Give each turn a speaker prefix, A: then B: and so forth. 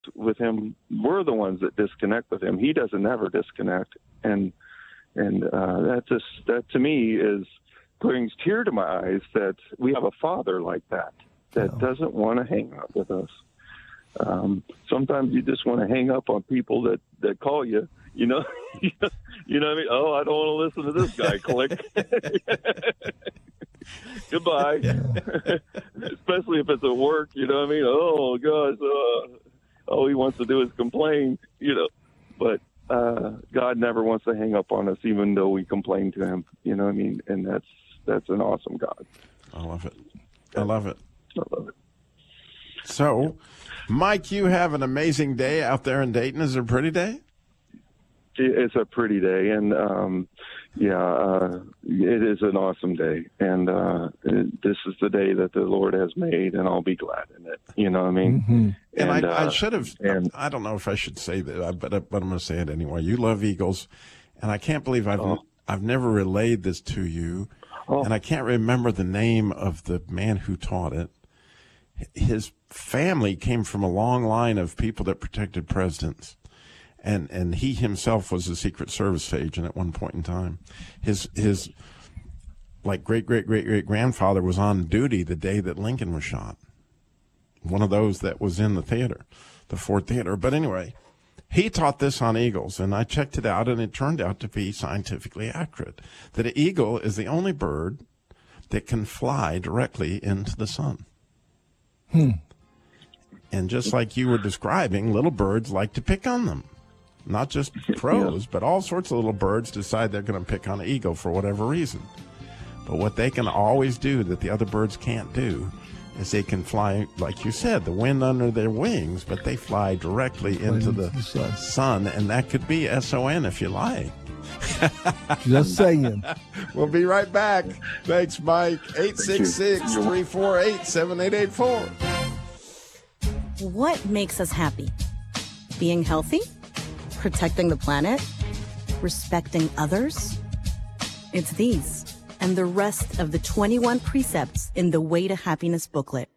A: with him, we're the ones that disconnect with him. He doesn't ever disconnect. And that to me brings tear to my eyes that we have a father like that doesn't want to hang out with us. Sometimes you just want to hang up on people that call you, you know what I mean? Oh, I don't want to listen to this guy. Click. Goodbye. Especially if it's at work, you know what I mean? Oh gosh, all he wants to do is complain, but God never wants to hang up on us, even though we complain to him, you know what I mean? And that's an awesome God.
B: I love it. So, Mike, you have an amazing day out there in Dayton. Is it a pretty day?
A: It's a pretty day, and it is an awesome day. And this is the day that the Lord has made, and I'll be glad in it. You know what I mean?
B: Mm-hmm. And I should have. I don't know if I should say that, but I'm going to say it anyway. You love Eagles, and I can't believe I've never relayed this to you, and I can't remember the name of the man who taught it. His family came from a long line of people that protected presidents. And he himself was a Secret Service agent at one point in time. His great grandfather was on duty the day that Lincoln was shot. One of those that was in the theater, the Ford Theater. But anyway, he taught this on eagles, and I checked it out, and it turned out to be scientifically accurate. That an eagle is the only bird that can fly directly into the sun. And just like you were describing, little birds like to pick on them. Not just crows, but all sorts of little birds decide they're going to pick on an eagle for whatever reason. But what they can always do that the other birds can't do is they can fly, like you said, the wind under their wings, but they fly directly into the sun, and that could be S-O-N if you like.
C: Just saying.
B: We'll be right back. Thanks, Mike. 866-348-7884.
D: What makes us happy? Being healthy? Protecting the planet? Respecting others? It's these and the rest of the 21 precepts in the Way to Happiness booklet.